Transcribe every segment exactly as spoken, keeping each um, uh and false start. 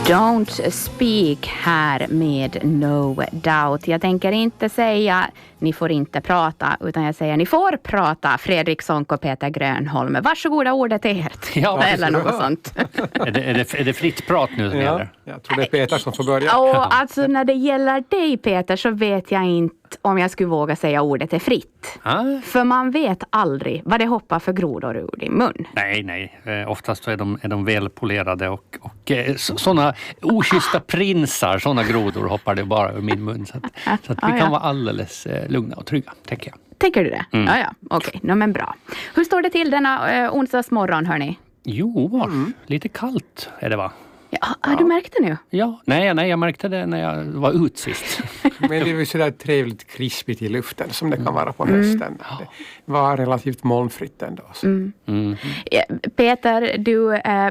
Don't speak här med No Doubt. Jag tänker inte säga ni får inte prata, utan jag säger ni får prata. Fredrik Sonck och Peter Grönholm. Varsågoda, ordet är ert. Ja, eller något sånt. är, det, är, det, är det fritt prat nu som ja, gäller? Jag tror det är Peter som får börja. Och alltså när det gäller dig, Peter, så vet jag inte om jag skulle våga säga ordet är fritt. Ah. För man vet aldrig vad det hoppar för grodor ur din mun. Nej, nej. Eh, oftast så är de, är de välpolerade och, och eh, sådana oschyssta prinsar, sådana grodor hoppar det bara ur min mun. Så att, så att vi ah, kan ja. vara alldeles eh, lugna och trygga, tänker jag. Tänker du det? Mm. Ja, ja. Okej, okay. no, men bra. Hur står det till denna eh, onsdagsmorgon, hörni? Jo, mm. lite kallt är det, va? Ja, har du märkt det nu? Ja, nej, nej, jag märkte det när jag var ut sist. Men det är ju sådär trevligt krispigt i luften som det kan vara på hösten. Mm. Det var relativt molnfritt ändå. Mm. Mm. Peter, du äh,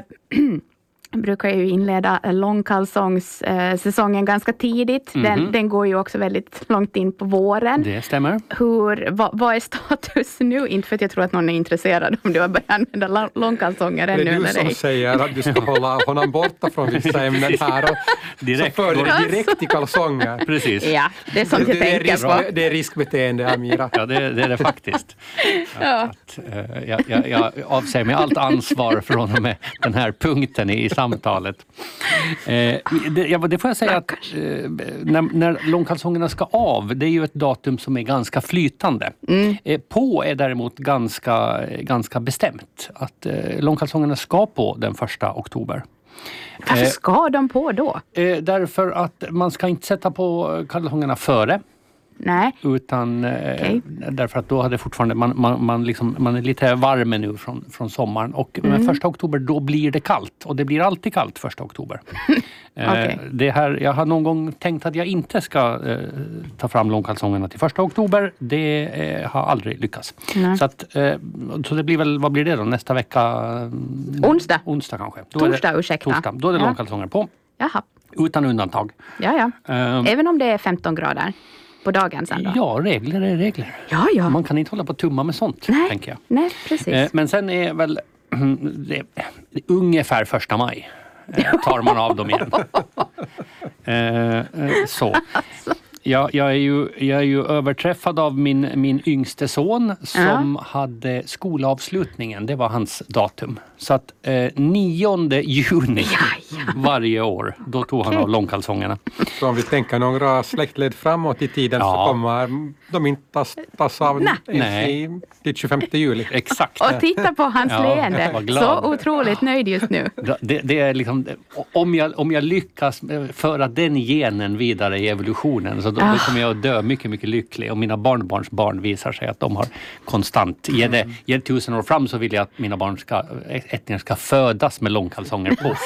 brukar ju inleda långkalsongssäsongen äh, ganska tidigt. Mm. Den, den går ju också väldigt långt in på våren. Det stämmer. Hur, vad, vad är status nu? Inte för att jag tror att någon är intresserad om du har börjat använda långkalsonger ännu. Det är du som dig. säger att du ska hålla honom borta från vissa ämnen här. Och direkt. Så för det direkt i kalsonger. Precis. Ja, det är sånt det, jag det, är tänker risk, på. det är riskbeteende, Amira. Ja, det, det är det faktiskt. Ja. Att, uh, jag, jag, jag avser med allt ansvar från och med den här punkten i, i samtalet. Eh, det, ja, det får jag säga att eh, när, när långkalsongerna ska av, det är ju ett datum som är ganska flytande. Mm. Eh, på är däremot ganska, ganska bestämt att eh, långkalsongerna ska på den första oktober. Varför ska de på då? Eh, därför att man ska inte sätta på kalsongerna före. Nej. Utan okay. eh, därför att då hade fortfarande man, man, man, liksom, man är lite varm nu från, från sommaren och mm. men första oktober då blir det kallt och det blir alltid kallt första oktober. eh, okay. det här, jag har någon gång tänkt att jag inte ska eh, ta fram långkalsongerna till första oktober. Det eh, har aldrig lyckats. Mm. Så, att, eh, så det blir väl, vad blir det då nästa vecka? Onsdag. Onsdag kanske. Då torsdag, är det, ursäkta. Torsdag. Då är det ja. långkalsonger på. Jaha. Utan undantag. Ja, ja. Eh, Även om det är femton grader. På dagen sen då? Ja, regler är regler. Ja, ja. Man kan inte hålla på att tumma med sånt, nej, tänker jag. Nej, precis. Eh, men sen är väl det, det, ungefär första maj eh, tar man av dem igen. eh, eh, så. Jag, jag, är ju, jag är ju överträffad av min, min yngste son som ja. hade skolavslutningen. Det var hans datum. Så att eh, nionde juni ja, ja. varje år, då tog okay. han av långkalsongerna. Så om vi tänker några släktled framåt i tiden ja. så kommer de inte tas, tas av Nej. till tjugofemte juli. Exakt. Och titta på hans ja, leende. Så otroligt nöjd just nu. Det, det är liksom, om, jag, om jag lyckas föra den genen vidare i evolutionen så då, då kommer jag att dö mycket, mycket lycklig. Och mina barnbarns barn visar sig att de har konstant. Ger det, ger det tusen år fram så vill jag att mina barn ska, ättlingar ska födas med långkalsonger på.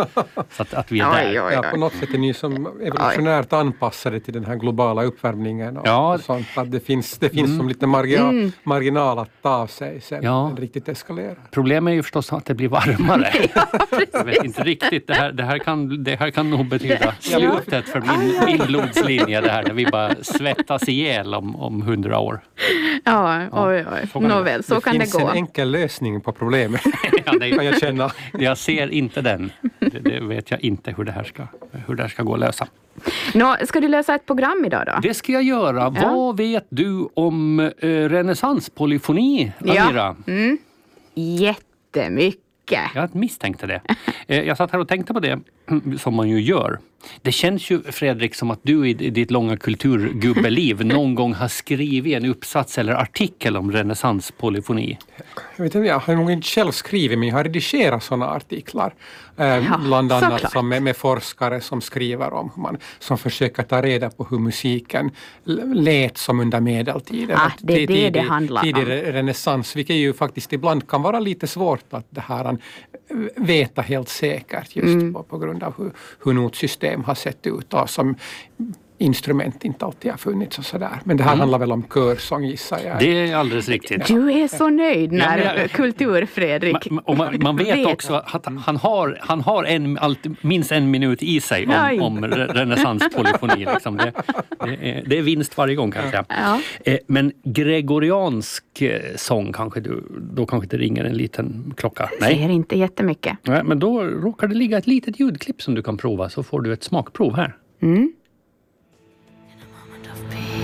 Så att, att vi är där. Oj, oj, oj. Ja, på något sätt är ni som evolutionärt anpassade till den här globala uppvärmningen. Och ja. sånt. Att det finns, det finns mm. som lite marginal, mm. marginal att ta av sig sen ja. den riktigt eskalerar. Problemet är ju förstås att det blir varmare. ja, jag vet inte riktigt. Det här, det här, kan, det här kan nog betyda slutet för min, min blodslinje. Det här, där vi bara svettas ihjäl om, om hundra år. Ja, oj, oj. Så Nåväl, så det kan det gå. Det finns en enkel lösning på problemet. ja, det, kan jag känna. Jag ser inte den. Det, det vet jag inte hur det här ska, hur det här ska gå att lösa. Nå, ska du lösa ett program idag då? Det ska jag göra. Ja. Vad vet du om eh, renässanspolyfoni, Amira? Ja. Mm. Jättemycket. Jag misstänkte det. Jag satt här och tänkte på det som man ju gör. Det känns ju, Fredrik, som att du i ditt långa kulturgubbeliv någon gång har skrivit en uppsats eller artikel om renässanspolyfoni. Jag vet inte, jag har nog inte själv skrivit, men jag har redigerat sådana artiklar. Eh, ja, bland annat som med, med forskare som skriver om hur man, som försöker ta reda på hur musiken lät som under medeltiden. Ah, det är det tidig, det handlar om. Tidig renässans, vilket ju faktiskt ibland kan vara lite svårt att det här veta helt säkert just mm. på, på grund av hur, hur notsystem har sett ut och som instrument inte alltid har funnits och sådär. Men det här Mm. handlar väl om körsång, gissar jag. Det är alldeles riktigt. Du är så nöjd när Ja, men jag- Kultur-Fredrik Ma- och man, man vet, vet. också att han har, han har en, alltid, minst en minut i sig Oj. om, om re- renässanspolyfoni. Liksom. Det, det, är, det är vinst varje gång kan jag säga. Ja. Eh, Men gregoriansk eh, sång kanske du, då kanske det ringer en liten klocka. Nej. Säger inte jättemycket. Nej, men då råkar det ligga ett litet ljudklipp som du kan prova så får du ett smakprov här. Mm.